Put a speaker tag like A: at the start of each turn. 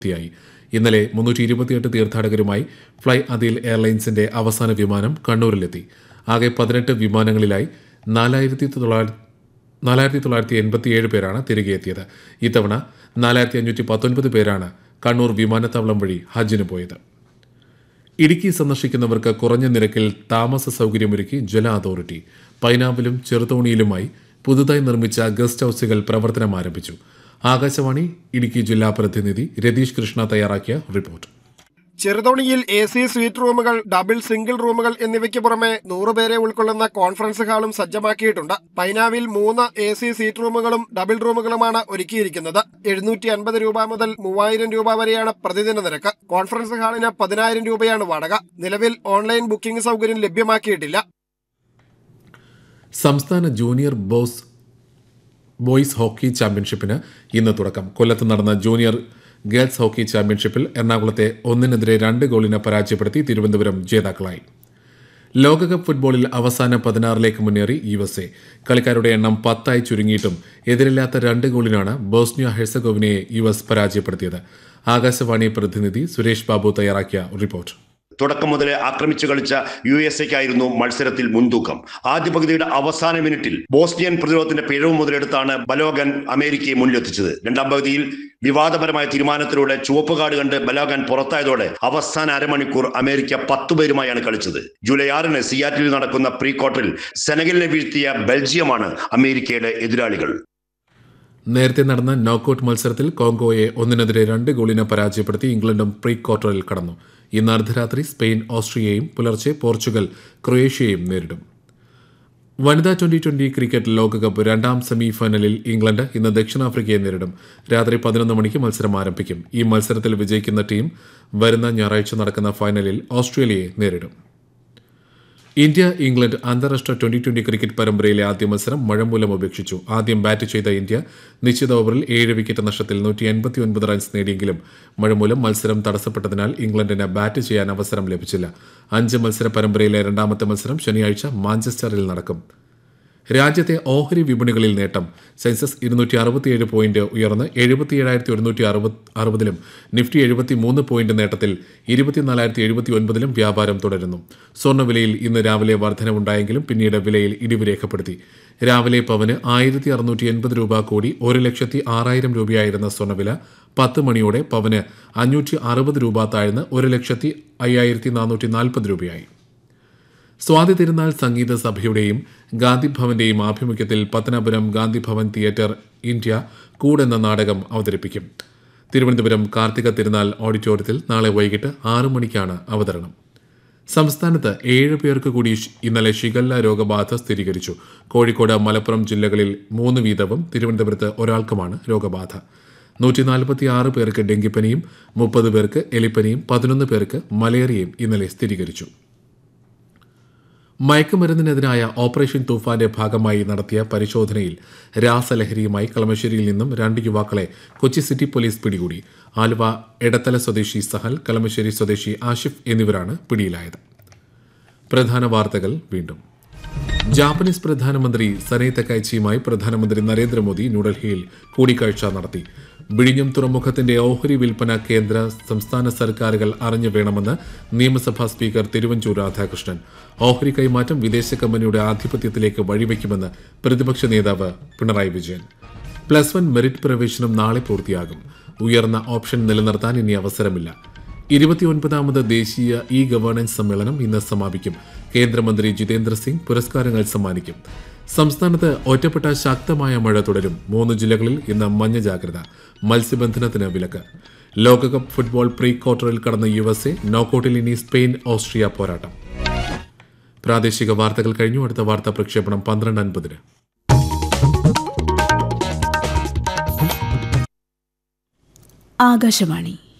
A: ായി ഇന്നലെ 328 തീർത്ഥാടകരുമായി ഫ്ലൈ അദിൽ എയർലൈൻസിന്റെ അവസാന വിമാനം കണ്ണൂരിലെത്തി. ആകെ 18 വിമാനങ്ങളിലായി 4,987 പേരാണ് തിരികെ എത്തിയത്. ഇത്തവണ 4,519 പേരാണ് കണ്ണൂർ വിമാനത്താവളം വഴി ഹജ്ജിന് പോയത്. ഇടുക്കി സന്ദർശിക്കുന്നവർക്ക് കുറഞ്ഞ നിരക്കിൽ താമസ സൗകര്യമൊരുക്കി ജല അതോറിറ്റി. പൈനാവിലും ചെറുതോണിയിലുമായി പുതുതായി നിർമ്മിച്ച ഗസ്റ്റ് ഹൌസുകൾ പ്രവർത്തനം ആരംഭിച്ചു. ആകാശവാണി ഇടുക്കി ജില്ലാ പ്രതിനിധി രതീഷ് കൃഷ്ണ തയ്യാറാക്കിയ റിപ്പോർട്ട്.
B: ചെറുതോണിയിൽ AC സ്വീറ്റ് റൂമുകൾ, ഡബിൾ സിംഗിൾ റൂമുകൾ എന്നിവയ്ക്ക് പുറമെ 100 പേരെ ഉൾക്കൊള്ളുന്ന കോൺഫറൻസ് ഹാളും സജ്ജമാക്കിയിട്ടുണ്ട്. പൈനാവിൽ 3 AC സീറ്റ് റൂമുകളും ഡബിൾ റൂമുകളുമാണ് ഒരുക്കിയിരിക്കുന്നത്. 750 രൂപ മുതൽ 3000 രൂപ വരെയാണ് പ്രതിദിന നിരക്ക്. കോൺഫറൻസ് ഹാളിന് 10,000 രൂപയാണ് വാടക. നിലവിൽ ഓൺലൈൻ ബുക്കിംഗ് സൗകര്യം ലഭ്യമാക്കിയിട്ടില്ല.
A: സംസ്ഥാന ജൂനിയർ ബോയ്സ് ഹോക്കി ചാമ്പ്യൻഷിപ്പിന് ഇന്ന് തുടക്കം. കൊല്ലത്ത് നടന്ന ജൂനിയർ ഗേൾസ് ഹോക്കി ചാമ്പ്യൻഷിപ്പിൽ എറണാകുളത്തെ 1-2 ഗോളിന് പരാജയപ്പെടുത്തി തിരുവനന്തപുരം ജേതാക്കളായി. ലോകകപ്പ് ഫുട്ബോളിൽ അവസാന 16ലേക്ക് മുന്നേറി USA. കളിക്കാരുടെ എണ്ണം 10 ചുരുങ്ങിയിട്ടും എതിരില്ലാത്ത 2 ഗോളിനാണ് ബോസ്നിയ ഹെർസഗോവിനയെ US പരാജയപ്പെടുത്തിയത്. ആകാശവാണി പ്രതിനിധി സുരേഷ് ബാബു തയ്യാറാക്കിയ റിപ്പോർട്ട്.
C: തുടക്കം മുതലേ ആക്രമിച്ചു കളിച്ച USA-ക്കായിരുന്നു മത്സരത്തിൽ മുൻതൂക്കം. ആദ്യ പകുതിയുടെ അവസാന മിനിറ്റിൽ ബോസ്നിയൻ പ്രതിരോധത്തിന്റെ പിഴവ് മുതലെടുത്താണ് ബലോഗൻ അമേരിക്കയെ മുന്നിലെത്തിച്ചത്. രണ്ടാം പകുതിയിൽ വിവാദപരമായ തീരുമാനത്തിലൂടെ ചുവപ്പ് കാർഡ് കണ്ട് ബലോഗൻ പുറത്തായതോടെ അവസാന അരമണിക്കൂർ അമേരിക്ക 10 പേരുമായാണ് കളിച്ചത്. ജൂലൈ 6 സിയാറ്റിൽ നടക്കുന്ന പ്രീ ക്വാർട്ടറിൽ സെനഗലിനെ വീഴ്ത്തിയ ബെൽജിയമാണ് അമേരിക്കയുടെ എതിരാളികൾ.
A: നേരത്തെ നടന്ന നോക്കൌട്ട് മത്സരത്തിൽ കോങ്കോയെ 1-2 ഗോളിന് പരാജയപ്പെടുത്തി ഇംഗ്ലണ്ടും പ്രീ ക്വാർട്ടറിൽ കടന്നു. ഇന്ന് അർദ്ധരാത്രി സ്പെയിൻ ഓസ്ട്രിയയും പുലർച്ചെ പോർച്ചുഗൽ ക്രൊയേഷ്യയും നേരിടും. വനിതാ 2020 ക്രിക്കറ്റ് ലോകകപ്പ് 2ാം സെമി ഫൈനലിൽ ഇംഗ്ലണ്ട് ഇന്ന് ദക്ഷിണാഫ്രിക്കയെ നേരിടും. രാത്രി 11 മണിക്ക് മത്സരം ആരംഭിക്കും. ഈ മത്സരത്തിൽ വിജയിക്കുന്ന ടീം വരുന്ന ഞായറാഴ്ച നടക്കുന്ന ഫൈനലിൽ ഓസ്ട്രേലിയയെ നേരിടും. ഇന്ത്യ ഇംഗ്ലണ്ട് അന്താരാഷ്ട്ര 2020 ക്രിക്കറ്റ് പരമ്പരയിലെ ആദ്യ മത്സരം മഴ മൂലം ഉപേക്ഷിച്ചു. ആദ്യം ബാറ്റ് ചെയ്ത ഇന്ത്യ നിശ്ചിത ഓവറിൽ 7 വിക്കറ്റ് നഷ്ടത്തിൽ 189 റൺസ് നേടിയെങ്കിലും മഴ മൂലം മത്സരം തടസ്സപ്പെട്ടതിനാൽ ഇംഗ്ലണ്ടിന് ബാറ്റ് ചെയ്യാൻ അവസരം ലഭിച്ചില്ല. 5 മത്സര പരമ്പരയിലെ 2ാമത്തെ മത്സരം ശനിയാഴ്ച മാഞ്ചസ്റ്ററിൽ നടക്കും. രാജ്യത്തെ ഓഹരി വിപണികളിൽ നേട്ടം. സെൻസസ് 267 പോയിന്റ് ഉയർന്ന് 77,160-ലും നിഫ്റ്റി 73 പോയിന്റ് നേട്ടത്തിൽ 24,079-ലും വ്യാപാരം തുടരുന്നു. സ്വർണ്ണവിലയിൽ ഇന്ന് രാവിലെ വർധനവുണ്ടായെങ്കിലും പിന്നീട് വിലയിൽ ഇടിവ് രേഖപ്പെടുത്തി. രാവിലെ പവന് 1,680 രൂപ കൂടി 1,06,000 രൂപയായിരുന്ന സ്വർണ്ണവില 10 മണിയോടെ പവന് 560 രൂപ താഴ്ന്ന് 1,05,440 രൂപയായി. സ്വാതി തിരുനാൾ സംഗീത സഭയുടെയും ഗാന്ധിഭവന്റെയും ആഭിമുഖ്യത്തിൽ പത്തനാപുരം ഗാന്ധിഭവൻ തിയേറ്റർ ഇന്ത്യ കൂട് എന്ന നാടകം അവതരിപ്പിക്കും. തിരുവനന്തപുരം കാർത്തിക തിരുനാൾ ഓഡിറ്റോറിയത്തിൽ നാളെ വൈകിട്ട് 6 മണിക്കാണ് അവതരണം. സംസ്ഥാനത്ത് 7 പേർക്ക് കൂടി ഇന്നലെ ഷിഗല്ല രോഗബാധ സ്ഥിരീകരിച്ചു. കോഴിക്കോട്, മലപ്പുറം ജില്ലകളിൽ 3 വീതവും തിരുവനന്തപുരത്ത് ഒരാൾക്കുമാണ് രോഗബാധ. 146 പേർക്ക് ഡെങ്കിപ്പനിയും 30 പേർക്ക് എലിപ്പനിയും 11 പേർക്ക് മലേറിയയും ഇന്നലെ സ്ഥിരീകരിച്ചു. മയക്കുമരുന്നിനെതിരായ ഓപ്പറേഷൻ തൂഫാന്റെ ഭാഗമായി നടത്തിയ പരിശോധനയിൽ രാസലഹരിയുമായി കളമശ്ശേരിയിൽ നിന്നും 2 യുവാക്കളെ കൊച്ചി സിറ്റി പോലീസ് പിടികൂടി. ആലുവ എടത്തല സ്വദേശി സഹൽ, കളമശ്ശേരി സ്വദേശി ആഷിഫ് എന്നിവരാണ് പിടിയിലായത്. പ്രധാന വാർത്തകൾ വീണ്ടും. ജാപ്പനീസ് പ്രധാനമന്ത്രി സനെ തകൈച്ചിയുമായി പ്രധാനമന്ത്രി നരേന്ദ്രമോദി ന്യൂഡൽഹിയിൽ കൂടിക്കാഴ്ച നടത്തി. വിഴിഞ്ഞം തുറമുഖത്തിന്റെ ഓഹരി വിൽപ്പന കേന്ദ്ര സംസ്ഥാന സർക്കാരുകൾ അറിഞ്ഞു വേണമെന്ന് നിയമസഭാ സ്പീക്കർ തിരുവഞ്ചൂർ രാധാകൃഷ്ണൻ. ഓഹരി കൈമാറ്റം വിദേശ കമ്പനിയുടെ ആധിപത്യത്തിലേക്ക് വഴിവെക്കുമെന്ന് പ്രതിപക്ഷ നേതാവ് പിണറായി വിജയൻ. +1 മെറിറ്റ് പ്രവേശനം നാളെ പൂർത്തിയാകും. ഉയർന്ന ഓപ്ഷൻ നിലനിർത്താൻ ഇനി അവസരമില്ല. 29ാമത് ദേശീയ ഗവേണൻസ് സമ്മേളനം ഇന്ന് സമാപിക്കും. കേന്ദ്രമന്ത്രി ജിതേന്ദ്ര സിംഗ് പുരസ്കാരങ്ങൾ സമ്മാനിക്കും. സംസ്ഥാനത്ത് ഒറ്റപ്പെട്ട ശക്തമായ മഴ തുടരും. 3 ജില്ലകളിൽ ഇന്ന് മഞ്ഞ ജാഗ്രത. മത്സ്യബന്ധനത്തിന് വിലക്ക്. ലോകകപ്പ് ഫുട്ബോൾ പ്രീ ക്വാർട്ടറിൽ കടന്ന USA. നോക്കൌട്ടിൽ ഇനി സ്പെയിൻ ഓസ്ട്രിയ പോരാട്ടം. പ്രാദേശിക വാർത്തകൾ കഴിഞ്ഞു. അടുത്ത വാർത്താ പ്രക്ഷേപണം 12:50.
D: ആകാശവാണി.